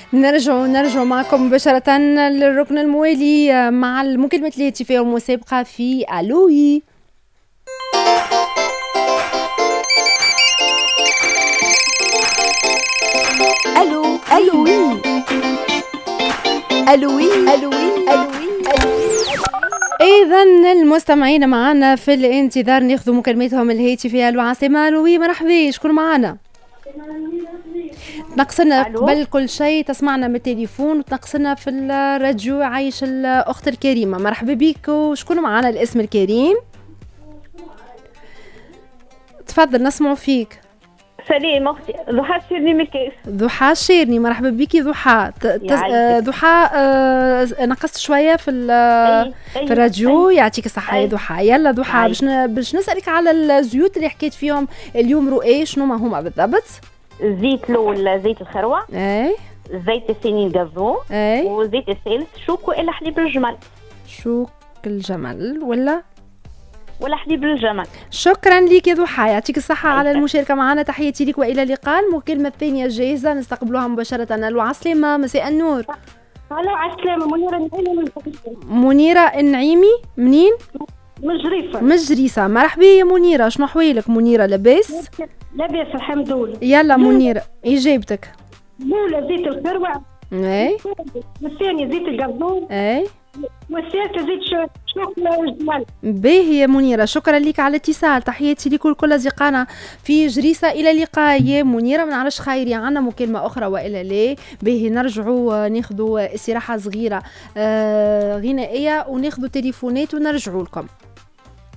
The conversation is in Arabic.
نرجعوا معكم مباشرة للركن الموالي مع المكالمات الهاتفية والمسابقة في ألوي. ألوي ألوي ألوي ألوي. إذا المستمعين معنا في الانتظار ناخذوا مكالماتهم الهاتفية. العاصمة ألوي، مرحبا، شكون معنا؟ تنقصنا قبل كل شيء تسمعنا من التليفون وتنقصنا في الراديو. عايش الأخت الكريمة، مرحبا بك، وشكون معنا الاسم الكريم؟ تفضل نسمعوا فيك. سلام اختي ضحى الشيرني من الكاس. ضحى الشيرني، مرحبا بك ضحى. ضحى نقصت شويه في في الراديو. يعطيك الصحه يا ضحى. يلا ضحى باش نسالك على الزيوت اللي حكيت فيهم اليوم. رؤيه شنو ما هما بالضبط؟ الزيت الاول زيت الخروع، زيت الثاني الكازون، وزيت الثالث شوك والا حليب الجمل. شوك الجمل ولا حليب الجمل. شكرا لك يا ضحى، يعطيك الصحة على المشاركة معنا. تحياتي لك وإلى اللقاء. المكالمة الثانية جاهزة نستقبلوها مباشرة. ألو عسلامة، مساء النور. ألو عسلامة، منيرة النعيمي من منيرة النعيمي منين؟ من جريسة. مرحبا يا منيرة، شنو أحوالك منيرة؟ لاباس؟ لاباس الحمد لله. يلا منيرة إجابتك. الأولى زيت الخروع، والثاني زيت الكازون، والثالث زيت شوك الجمل. باهي يا منيرة، شكرا لك على الاتصال. تحياتي لكل أصدقائنا في جريسة. إلى اللقاء يا منيرة. ما نعرفش خيري عنا مكالمة أخرى وإلا لا. باهي نرجعوا ناخذوا استراحة صغيرة غنائية وناخذوا تليفونات ونرجعوا لكم.